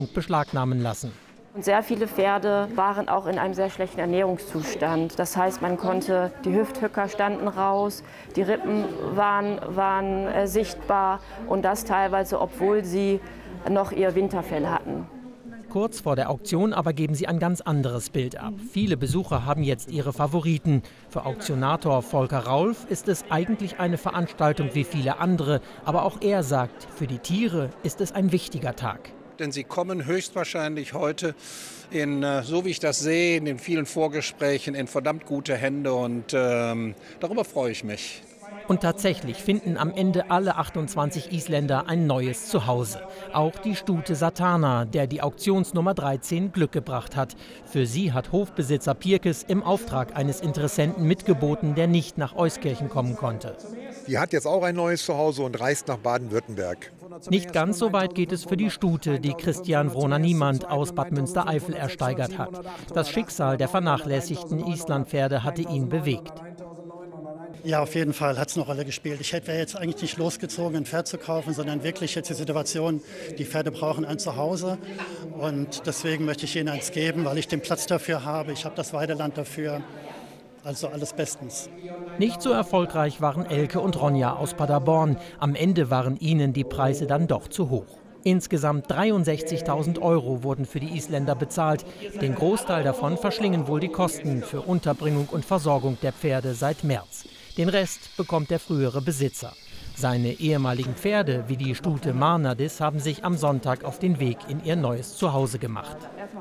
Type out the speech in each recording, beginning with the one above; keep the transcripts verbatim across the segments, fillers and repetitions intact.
beschlagnahmen lassen. Und sehr viele Pferde waren auch in einem sehr schlechten Ernährungszustand. Das heißt, man konnte, die Hüfthöcker standen raus, die Rippen waren, waren äh, sichtbar und das teilweise, obwohl sie noch ihr Winterfell hatten. Kurz vor der Auktion aber geben sie ein ganz anderes Bild ab. Viele Besucher haben jetzt ihre Favoriten. Für Auktionator Volker Raulf ist es eigentlich eine Veranstaltung wie viele andere. Aber auch er sagt, für die Tiere ist es ein wichtiger Tag. Denn sie kommen höchstwahrscheinlich heute, in, so wie ich das sehe, in den vielen Vorgesprächen in verdammt gute Hände und ähm, darüber freue ich mich. Und tatsächlich finden am Ende alle achtundzwanzig Isländer ein neues Zuhause. Auch die Stute Satana, der die Auktionsnummer dreizehn Glück gebracht hat. Für sie hat Hofbesitzer Pirkes im Auftrag eines Interessenten mitgeboten, der nicht nach Euskirchen kommen konnte. Die hat jetzt auch ein neues Zuhause und reist nach Baden-Württemberg. Nicht ganz so weit geht es für die Stute, die Christian Wroner-Niemand aus Bad Münstereifel ersteigert hat. Das Schicksal der vernachlässigten Islandpferde hatte ihn bewegt. Ja, auf jeden Fall hat es eine Rolle gespielt. Ich wäre jetzt eigentlich nicht losgezogen, ein Pferd zu kaufen, sondern wirklich jetzt die Situation, die Pferde brauchen ein Zuhause. Und deswegen möchte ich ihnen eins geben, weil ich den Platz dafür habe. Ich habe das Weideland dafür. Also alles bestens. Nicht so erfolgreich waren Elke und Ronja aus Paderborn. Am Ende waren ihnen die Preise dann doch zu hoch. Insgesamt dreiundsechzigtausend Euro wurden für die Isländer bezahlt. Den Großteil davon verschlingen wohl die Kosten für Unterbringung und Versorgung der Pferde seit März. Den Rest bekommt der frühere Besitzer. Seine ehemaligen Pferde, wie die Stute Marnadis, haben sich am Sonntag auf den Weg in ihr neues Zuhause gemacht.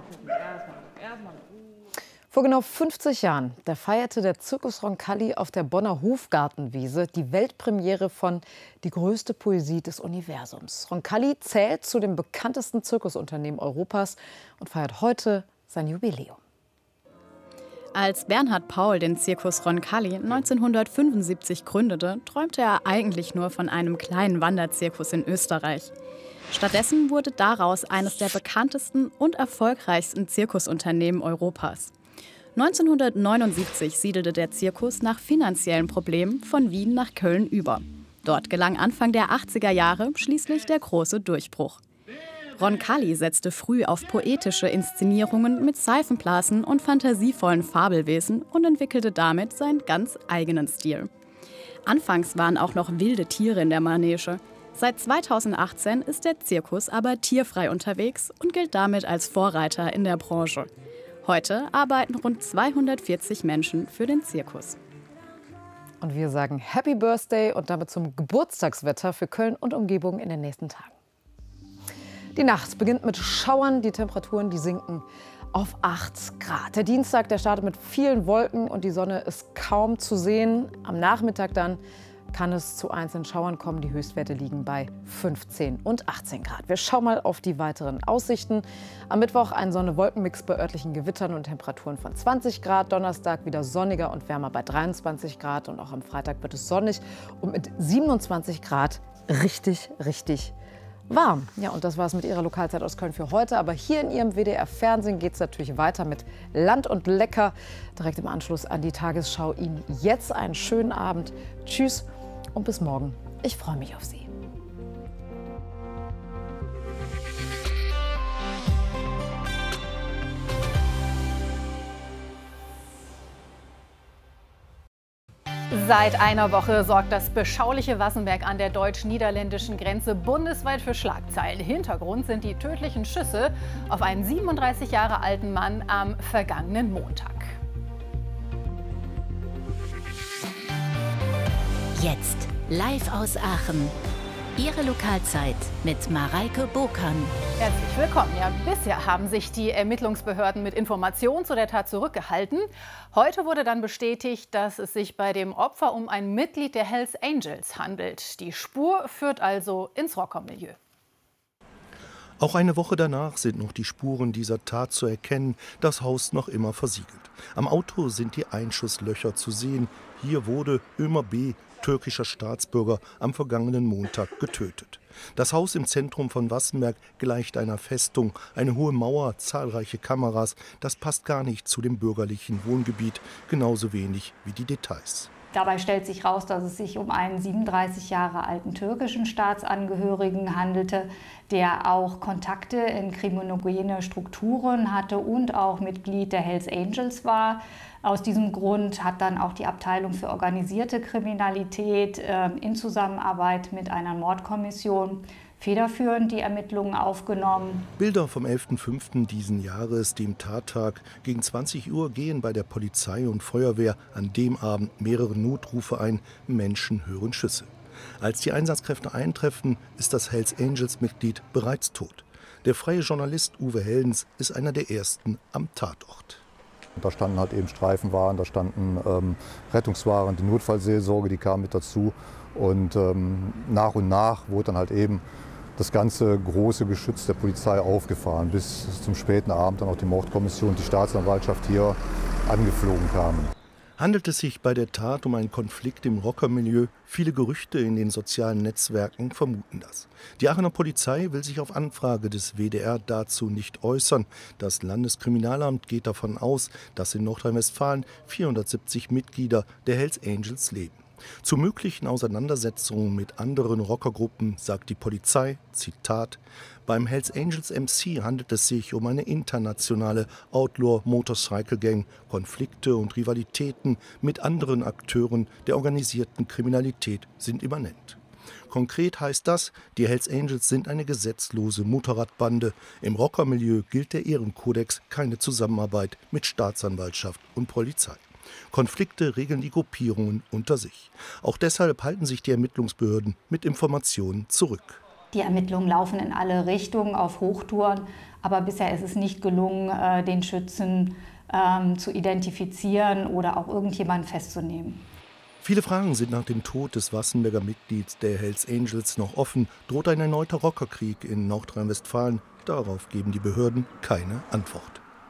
Vor genau fünfzig Jahren, da feierte der Zirkus Roncalli auf der Bonner Hofgartenwiese die Weltpremiere von Die größte Poesie des Universums. Roncalli zählt zu den bekanntesten Zirkusunternehmen Europas und feiert heute sein Jubiläum. Als Bernhard Paul den Zirkus Roncalli neunzehnhundertfünfundsiebzig gründete, träumte er eigentlich nur von einem kleinen Wanderzirkus in Österreich. Stattdessen wurde daraus eines der bekanntesten und erfolgreichsten Zirkusunternehmen Europas. neunzehnhundertneunundsiebzig siedelte der Zirkus nach finanziellen Problemen von Wien nach Köln über. Dort gelang Anfang der achtziger Jahre schließlich der große Durchbruch. Roncalli setzte früh auf poetische Inszenierungen mit Seifenblasen und fantasievollen Fabelwesen und entwickelte damit seinen ganz eigenen Stil. Anfangs waren auch noch wilde Tiere in der Manege. Seit zweitausendachtzehn ist der Zirkus aber tierfrei unterwegs und gilt damit als Vorreiter in der Branche. Heute arbeiten rund zweihundertvierzig Menschen für den Zirkus. Und wir sagen Happy Birthday und damit zum Geburtstagswetter für Köln und Umgebung in den nächsten Tagen. Die Nacht beginnt mit Schauern, die Temperaturen die sinken auf acht Grad. Der Dienstag, der startet mit vielen Wolken und die Sonne ist kaum zu sehen. Am Nachmittag dann kann es zu einzelnen Schauern kommen. Die Höchstwerte liegen bei fünfzehn und achtzehn Grad. Wir schauen mal auf die weiteren Aussichten. Am Mittwoch ein Sonne-Wolken-Mix bei örtlichen Gewittern und Temperaturen von zwanzig Grad. Donnerstag wieder sonniger und wärmer bei dreiundzwanzig Grad. Und auch am Freitag wird es sonnig und mit siebenundzwanzig Grad richtig, richtig warm. Ja, und das war es mit Ihrer Lokalzeit aus Köln für heute. Aber hier in Ihrem W D R-Fernsehen geht es natürlich weiter mit Land und Lecker. Direkt im Anschluss an die Tagesschau. Ihnen jetzt einen schönen Abend. Tschüss und bis morgen. Ich freue mich auf Sie. Seit einer Woche sorgt das beschauliche Wassenberg an der deutsch-niederländischen Grenze bundesweit für Schlagzeilen. Hintergrund sind die tödlichen Schüsse auf einen siebenunddreißig Jahre alten Mann am vergangenen Montag. Jetzt live aus Aachen. Ihre Lokalzeit mit Mareike Bokan. Herzlich willkommen. Ja, bisher haben sich die Ermittlungsbehörden mit Informationen zu der Tat zurückgehalten. Heute wurde dann bestätigt, dass es sich bei dem Opfer um ein Mitglied der Hells Angels handelt. Die Spur führt also ins Rockermilieu. Auch eine Woche danach sind noch die Spuren dieser Tat zu erkennen, das Haus noch immer versiegelt. Am Auto sind die Einschusslöcher zu sehen. Hier wurde Ömer B., türkischer Staatsbürger, am vergangenen Montag getötet. Das Haus im Zentrum von Wassenberg gleicht einer Festung, eine hohe Mauer, zahlreiche Kameras. Das passt gar nicht zu dem bürgerlichen Wohngebiet, genauso wenig wie die Details. Dabei stellt sich heraus, dass es sich um einen siebenunddreißig Jahre alten türkischen Staatsangehörigen handelte, der auch Kontakte in kriminogene Strukturen hatte und auch Mitglied der Hells Angels war. Aus diesem Grund hat dann auch die Abteilung für organisierte Kriminalität äh, in Zusammenarbeit mit einer Mordkommission federführend die Ermittlungen aufgenommen. Bilder vom elften fünften diesen Jahres, dem Tattag. Gegen zwanzig Uhr gehen bei der Polizei und Feuerwehr an dem Abend mehrere Notrufe ein. Menschen hören Schüsse. Als die Einsatzkräfte eintreffen, ist das Hells Angels-Mitglied bereits tot. Der freie Journalist Uwe Heldens ist einer der ersten am Tatort. Da standen halt eben Streifenwagen, da standen ähm, Rettungswagen, die Notfallseelsorge, die kam mit dazu. Und ähm, nach und nach wurde dann halt eben das ganze große Geschütz der Polizei aufgefahren, bis zum späten Abend dann auch die Mordkommission und die Staatsanwaltschaft hier angeflogen kamen. Handelt es sich bei der Tat um einen Konflikt im Rockermilieu? Viele Gerüchte in den sozialen Netzwerken vermuten das. Die Aachener Polizei will sich auf Anfrage des W D R dazu nicht äußern. Das Landeskriminalamt geht davon aus, dass in Nordrhein-Westfalen vierhundertsiebzig Mitglieder der Hells Angels leben. Zu möglichen Auseinandersetzungen mit anderen Rockergruppen sagt die Polizei, Zitat, beim Hells Angels M C handelt es sich um eine internationale Outlaw-Motorcycle-Gang. Konflikte und Rivalitäten mit anderen Akteuren der organisierten Kriminalität sind immanent. Konkret heißt das, die Hells Angels sind eine gesetzlose Motorradbande. Im Rockermilieu gilt der Ehrenkodex, keine Zusammenarbeit mit Staatsanwaltschaft und Polizei. Konflikte regeln die Gruppierungen unter sich. Auch deshalb halten sich die Ermittlungsbehörden mit Informationen zurück. Die Ermittlungen laufen in alle Richtungen auf Hochtouren, aber bisher ist es nicht gelungen, den Schützen ähm, zu identifizieren oder auch irgendjemanden festzunehmen. Viele Fragen sind nach dem Tod des Wassenberger Mitglieds der Hells Angels noch offen. Droht ein erneuter Rockerkrieg in Nordrhein-Westfalen? Darauf geben die Behörden keine Antwort.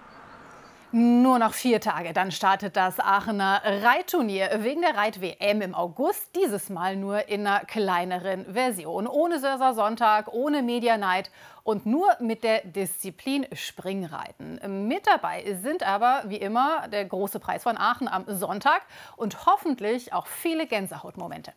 Nur noch vier Tage, dann startet das Aachener Reitturnier wegen der Reit-W M im August. Dieses Mal nur in einer kleineren Version. Ohne Sörser Sonntag, ohne Media Night und nur mit der Disziplin Springreiten. Mit dabei sind aber, wie immer, der große Preis von Aachen am Sonntag und hoffentlich auch viele Gänsehautmomente.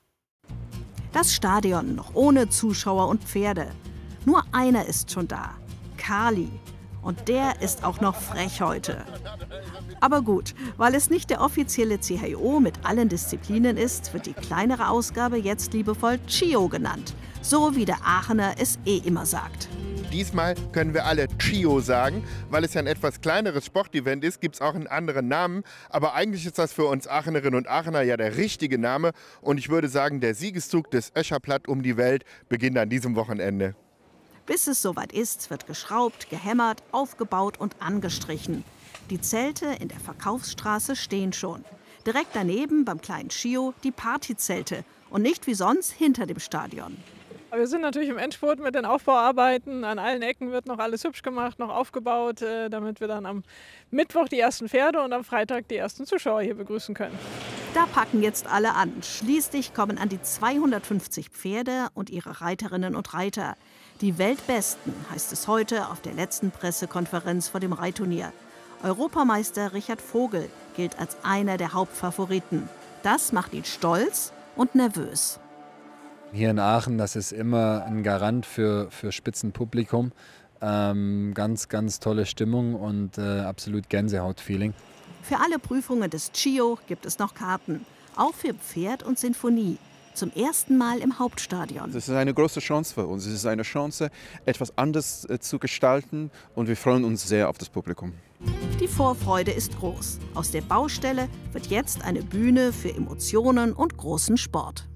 Das Stadion noch ohne Zuschauer und Pferde. Nur einer ist schon da, Kali. Und der ist auch noch frech heute. Aber gut, weil es nicht der offizielle C H O mit allen Disziplinen ist, wird die kleinere Ausgabe jetzt liebevoll Chio genannt. So wie der Aachener es eh immer sagt. Diesmal können wir alle Chio sagen, weil es ja ein etwas kleineres Sportevent ist, gibt es auch einen anderen Namen. Aber eigentlich ist das für uns Aachenerinnen und Aachener ja der richtige Name. Und ich würde sagen, der Siegeszug des Öscherplatt um die Welt beginnt an diesem Wochenende. Bis es soweit ist, wird geschraubt, gehämmert, aufgebaut und angestrichen. Die Zelte in der Verkaufsstraße stehen schon. Direkt daneben beim kleinen Chio die Partyzelte und nicht wie sonst hinter dem Stadion. Wir sind natürlich im Endspurt mit den Aufbauarbeiten. An allen Ecken wird noch alles hübsch gemacht, noch aufgebaut, damit wir dann am Mittwoch die ersten Pferde und am Freitag die ersten Zuschauer hier begrüßen können. Da packen jetzt alle an. Schließlich kommen an die zweihundertfünfzig Pferde und ihre Reiterinnen und Reiter. Die Weltbesten, heißt es heute auf der letzten Pressekonferenz vor dem Reitturnier. Europameister Richard Vogel gilt als einer der Hauptfavoriten. Das macht ihn stolz und nervös. Hier in Aachen, das ist immer ein Garant für, für Spitzenpublikum. Ähm, ganz, ganz tolle Stimmung und äh, absolut Gänsehaut-Feeling. Für alle Prüfungen des Chio gibt es noch Karten, auch für Pferd und Sinfonie. Zum ersten Mal im Hauptstadion. Das ist eine große Chance für uns. Es ist eine Chance, etwas anderes äh, zu gestalten und wir freuen uns sehr auf das Publikum. Die Vorfreude ist groß. Aus der Baustelle wird jetzt eine Bühne für Emotionen und großen Sport.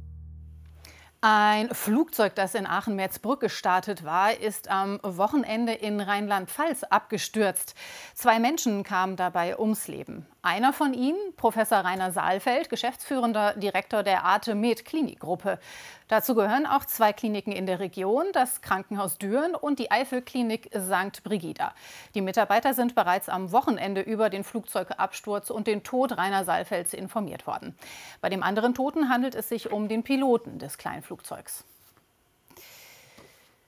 Ein Flugzeug, das in Aachen-Merzbrück gestartet war, ist am Wochenende in Rheinland-Pfalz abgestürzt. Zwei Menschen kamen dabei ums Leben. Einer von ihnen, Professor Rainer Saalfeld, geschäftsführender Direktor der Arte-Med-Klinik-Gruppe. Dazu gehören auch zwei Kliniken in der Region, das Krankenhaus Düren und die Eifelklinik Sankt Brigida. Die Mitarbeiter sind bereits am Wochenende über den Flugzeugabsturz und den Tod Rainer Saalfelds informiert worden. Bei dem anderen Toten handelt es sich um den Piloten des kleinen Flugzeugs.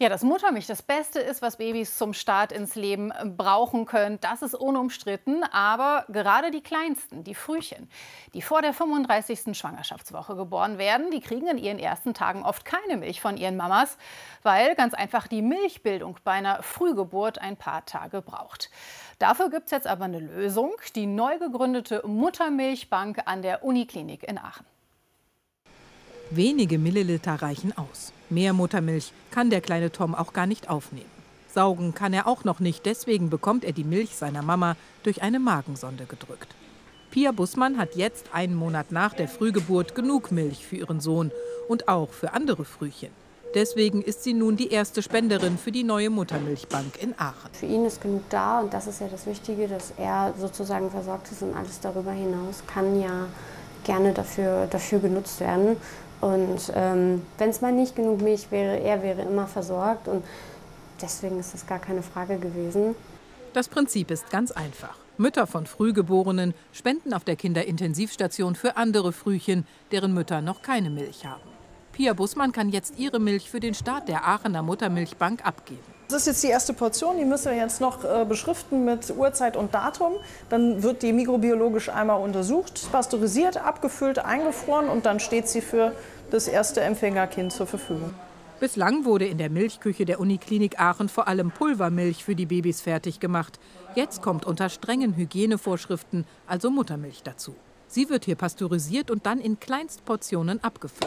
Ja, dass Muttermilch das Beste ist, was Babys zum Start ins Leben brauchen können, das ist unumstritten. Aber gerade die Kleinsten, die Frühchen, die vor der fünfunddreißigsten Schwangerschaftswoche geboren werden, die kriegen in ihren ersten Tagen oft keine Milch von ihren Mamas, weil ganz einfach die Milchbildung bei einer Frühgeburt ein paar Tage braucht. Dafür gibt es jetzt aber eine Lösung, die neu gegründete Muttermilchbank an der Uniklinik in Aachen. Wenige Milliliter reichen aus. Mehr Muttermilch kann der kleine Tom auch gar nicht aufnehmen. Saugen kann er auch noch nicht, deswegen bekommt er die Milch seiner Mama durch eine Magensonde gedrückt. Pia Bussmann hat jetzt, einen Monat nach der Frühgeburt, genug Milch für ihren Sohn und auch für andere Frühchen. Deswegen ist sie nun die erste Spenderin für die neue Muttermilchbank in Aachen. Für ihn ist genug da und das ist ja das Wichtige, dass er sozusagen versorgt ist und alles darüber hinaus kann ja gerne dafür, dafür genutzt werden. Und ähm, wenn es mal nicht genug Milch wäre, er wäre immer versorgt und deswegen ist das gar keine Frage gewesen. Das Prinzip ist ganz einfach. Mütter von Frühgeborenen spenden auf der Kinderintensivstation für andere Frühchen, deren Mütter noch keine Milch haben. Pia Bussmann kann jetzt ihre Milch für den Start der Aachener Muttermilchbank abgeben. Das ist jetzt die erste Portion, die müssen wir jetzt noch äh, beschriften mit Uhrzeit und Datum. Dann wird die mikrobiologisch einmal untersucht, pasteurisiert, abgefüllt, eingefroren und dann steht sie für das erste Empfängerkind zur Verfügung. Bislang wurde in der Milchküche der Uniklinik Aachen vor allem Pulvermilch für die Babys fertig gemacht. Jetzt kommt unter strengen Hygienevorschriften also Muttermilch dazu. Sie wird hier pasteurisiert und dann in Kleinstportionen abgefüllt.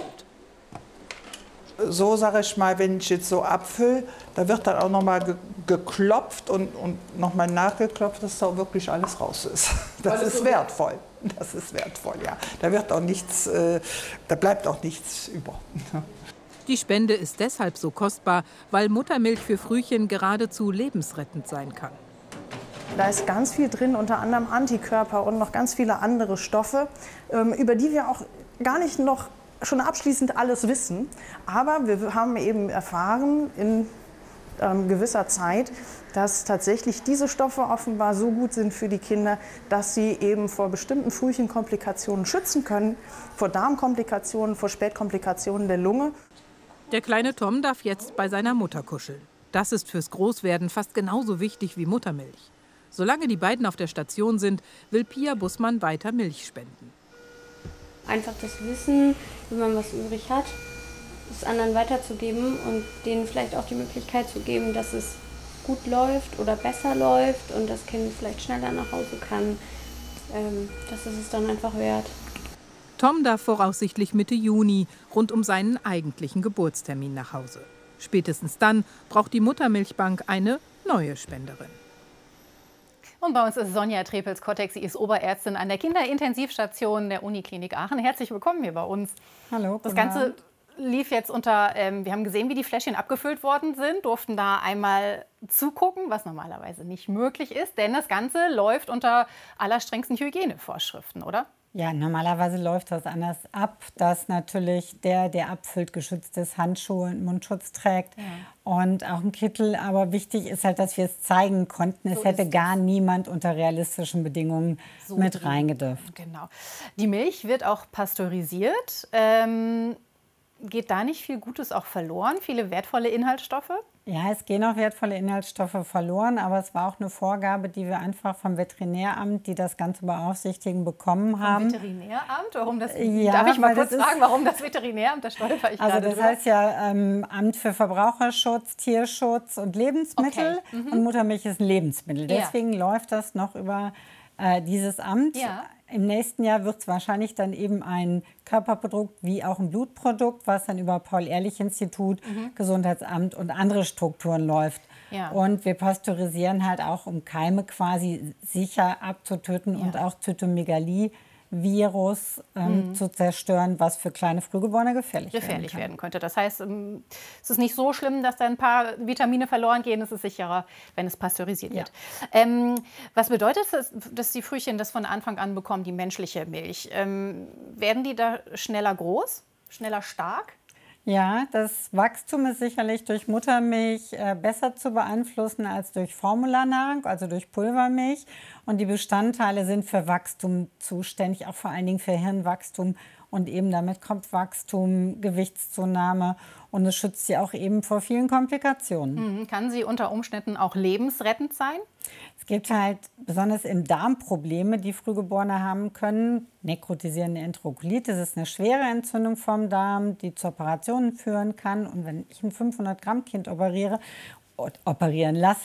So sage ich mal, wenn ich jetzt so abfülle, da wird dann auch noch mal ge geklopft und, und noch mal nachgeklopft, dass da wirklich alles raus ist. Das ist wertvoll. Das ist wertvoll, ja. Da wird auch nichts, äh, da bleibt auch nichts über. Die Spende ist deshalb so kostbar, weil Muttermilch für Frühchen geradezu lebensrettend sein kann. Da ist ganz viel drin, unter anderem Antikörper und noch ganz viele andere Stoffe, ähm, über die wir auch gar nicht noch schon abschließend alles wissen. Aber wir haben eben erfahren in ähm, gewisser Zeit, dass tatsächlich diese Stoffe offenbar so gut sind für die Kinder, dass sie eben vor bestimmten Frühchenkomplikationen schützen können, vor Darmkomplikationen, vor Spätkomplikationen der Lunge. Der kleine Tom darf jetzt bei seiner Mutter kuscheln. Das ist fürs Großwerden fast genauso wichtig wie Muttermilch. Solange die beiden auf der Station sind, will Pia Bussmann weiter Milch spenden. Einfach das Wissen, wenn man was übrig hat, es anderen weiterzugeben und denen vielleicht auch die Möglichkeit zu geben, dass es gut läuft oder besser läuft und das Kind vielleicht schneller nach Hause kann. Ähm, das ist es dann einfach wert. Tom darf voraussichtlich Mitte Juni rund um seinen eigentlichen Geburtstermin nach Hause. Spätestens dann braucht die Muttermilchbank eine neue Spenderin. Und bei uns ist Sonja Trepels-Kottek. Sie ist Oberärztin an der Kinderintensivstation der Uniklinik Aachen. Herzlich willkommen hier bei uns. Hallo. Das Ganze lief jetzt unter, ähm, wir haben gesehen, wie die Fläschchen abgefüllt worden sind, durften da einmal zugucken, was normalerweise nicht möglich ist, denn das Ganze läuft unter allerstrengsten Hygienevorschriften, oder? Ja, normalerweise läuft das anders ab, dass natürlich der, der abfüllt, geschützt ist, Handschuhe und Mundschutz trägt ja. und auch ein Kittel. Aber wichtig ist halt, dass wir es zeigen konnten. So es hätte gar niemand unter realistischen Bedingungen so mit reingedürft. Genau. Die Milch wird auch pasteurisiert. Ähm, geht da nicht viel Gutes auch verloren? Viele wertvolle Inhaltsstoffe? Ja, es gehen auch wertvolle Inhaltsstoffe verloren, aber es war auch eine Vorgabe, die wir einfach vom Veterinäramt, die das Ganze beaufsichtigen, bekommen haben. Vom Veterinäramt? Warum das? Ja, darf ich mal kurz das fragen, warum das Veterinäramt? Da stolper ich Also gerade das drüber. heißt ja ähm, Amt für Verbraucherschutz, Tierschutz und Lebensmittel. Okay. Mhm. Und Muttermilch ist ein Lebensmittel. Ja. Deswegen läuft das noch über äh, dieses Amt. Ja. Im nächsten Jahr wird es wahrscheinlich dann eben ein Körperprodukt wie auch ein Blutprodukt, was dann über Paul-Ehrlich-Institut, mhm. Gesundheitsamt und andere Strukturen läuft. Ja. Und wir pasteurisieren halt auch, um Keime quasi sicher abzutöten ja. und auch Zytomegalie Virus ähm, mhm. zu zerstören, was für kleine Frühgeborene gefährlich, gefährlich werden, werden könnte. Das heißt, es ist nicht so schlimm, dass da ein paar Vitamine verloren gehen. Es ist sicherer, wenn es pasteurisiert ja. wird. Ähm, was bedeutet es, dass die Frühchen das von Anfang an bekommen, die menschliche Milch? Ähm, werden die da schneller groß, schneller stark? Ja, das Wachstum ist sicherlich durch Muttermilch äh, besser zu beeinflussen als durch Formularnahrung, also durch Pulvermilch. Und die Bestandteile sind für Wachstum zuständig, auch vor allen Dingen für Hirnwachstum. Und eben damit kommt Wachstum, Gewichtszunahme. und es schützt sie auch eben vor vielen Komplikationen. Mhm. Kann sie unter Umständen auch lebensrettend sein? Es gibt halt besonders im Darm Probleme, die Frühgeborene haben können. Nekrotisierende Enterokolitis ist eine schwere Entzündung vom Darm, die zu Operationen führen kann. Und wenn ich ein fünfhundert Gramm Kind operiere, operieren lasse,